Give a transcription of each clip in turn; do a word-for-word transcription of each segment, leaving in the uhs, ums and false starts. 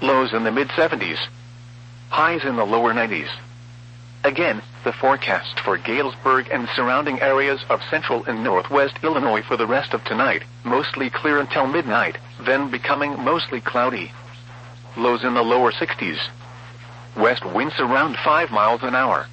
Lows in the mid seventies. Highs in the lower nineties. Again, the forecast for Galesburg and surrounding areas of central and northwest Illinois for the rest of tonight, mostly clear until midnight, then becoming mostly cloudy. Lows in the lower sixties. West winds around five miles an hour.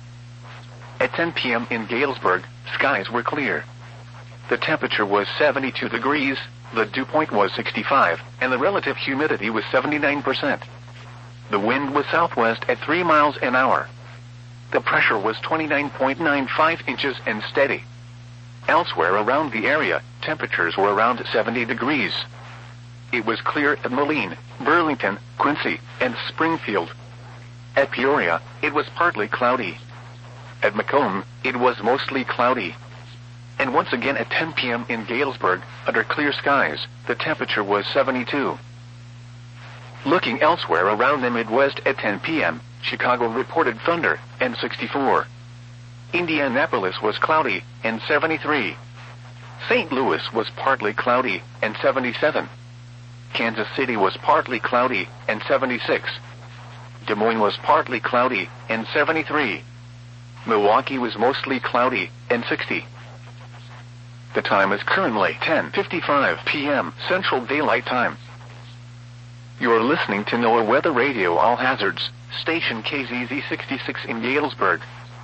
At ten p m in Galesburg, skies were clear. The temperature was seventy-two degrees, the dew point was sixty-five, and the relative humidity was seventy-nine percent. The wind was southwest at three miles an hour. The pressure was twenty-nine point nine five inches and steady. Elsewhere around the area, temperatures were around seventy degrees. It was clear at Moline, Burlington, Quincy, and Springfield. At Peoria, it was partly cloudy. At Macomb, it was mostly cloudy. And once again at ten p m in Galesburg, under clear skies, the temperature was seventy-two. Looking elsewhere around the Midwest at ten p m, Chicago reported thunder, and sixty-four. Indianapolis was cloudy, and seventy-three. Saint Louis was partly cloudy, and seventy-seven. Kansas City was partly cloudy, and seventy-six. Des Moines was partly cloudy, and seventy-three. Milwaukee was mostly cloudy, and sixty. The time is currently ten fifty-five p m Central Daylight Time. You are listening to NOAA Weather Radio All Hazards, station K Z Z sixty-six in Galesburg.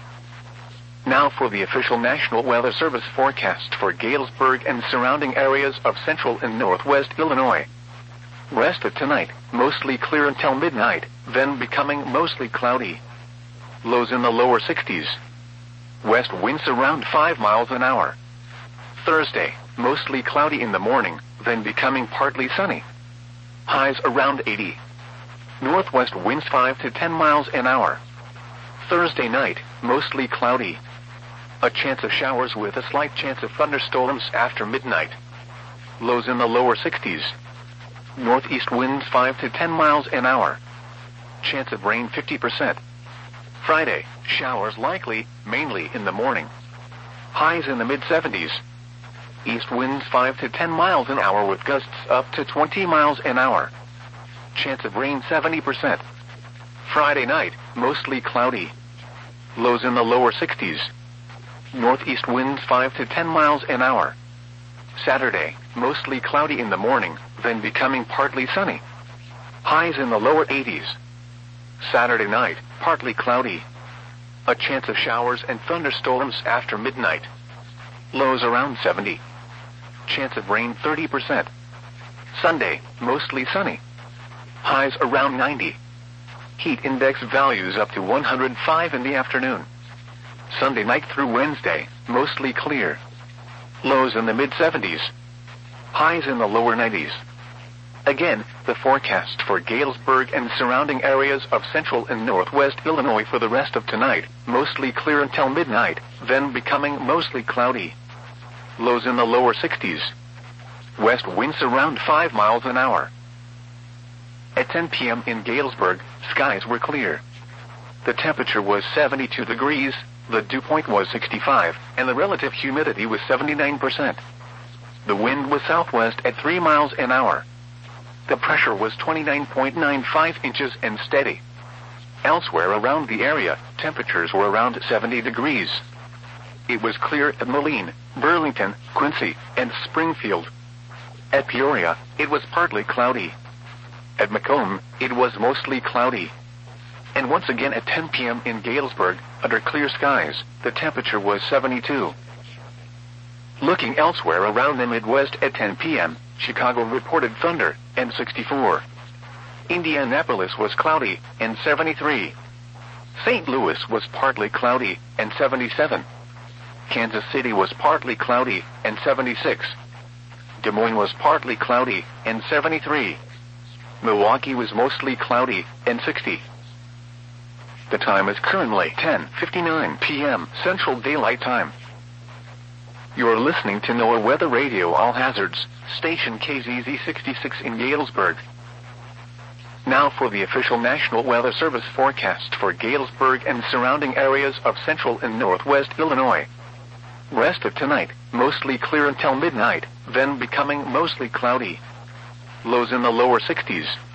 Now for the official National Weather Service forecast for Galesburg and surrounding areas of central and northwest Illinois. Rest of tonight, mostly clear until midnight, then becoming mostly cloudy. Lows in the lower sixties. West winds around five miles an hour. Thursday, mostly cloudy in the morning, then becoming partly sunny. Highs around eighty. Northwest winds five to ten miles an hour. Thursday night, mostly cloudy. A chance of showers with a slight chance of thunderstorms after midnight. Lows in the lower sixties. Northeast winds five to ten miles an hour. Chance of rain fifty percent. Friday, showers likely, mainly in the morning. Highs in the mid seventies. East winds five to ten miles an hour with gusts up to twenty miles an hour. Chance of rain seventy percent. Friday night, mostly cloudy. Lows in the lower sixties. Northeast winds five to ten miles an hour. Saturday, mostly cloudy in the morning, then becoming partly sunny. Highs in the lower eighties. Saturday night, partly cloudy. A chance of showers and thunderstorms after midnight. Lows around seventy. Chance of rain thirty percent. Sunday, mostly sunny. Highs around ninety. Heat index values up to one hundred five in the afternoon. Sunday night through Wednesday, mostly clear. Lows in the mid seventies. Highs in the lower nineties. Again, the forecast for Galesburg and surrounding areas of central and northwest Illinois for the rest of tonight, mostly clear until midnight, then becoming mostly cloudy. Lows in the lower sixties. West winds around five miles an hour. At ten p m in Galesburg, skies were clear. The temperature was seventy-two degrees, the dew point was sixty-five, and the relative humidity was seventy-nine percent. The wind was southwest at three miles an hour. The pressure was twenty-nine point nine five inches and steady. Elsewhere around the area, temperatures were around seventy degrees. It was clear at Moline, Burlington, Quincy, and Springfield. At Peoria, it was partly cloudy. At Macomb, it was mostly cloudy. And once again at ten p m in Galesburg, under clear skies, the temperature was seventy-two. Looking elsewhere around the Midwest at ten p m, Chicago reported thunder, and sixty-four. Indianapolis was cloudy, and seventy-three. Saint Louis was partly cloudy, and seventy-seven. Kansas City was partly cloudy, and seventy-six. Des Moines was partly cloudy, and seventy-three. Milwaukee was mostly cloudy, and sixty. The time is currently ten fifty-nine p m Central Daylight Time. You are listening to NOAA Weather Radio All Hazards, station K Z Z sixty-six in Galesburg. Now for the official National Weather Service forecast for Galesburg and surrounding areas of central and northwest Illinois. Rest of tonight, mostly clear until midnight, then becoming mostly cloudy. Lows in the lower sixties.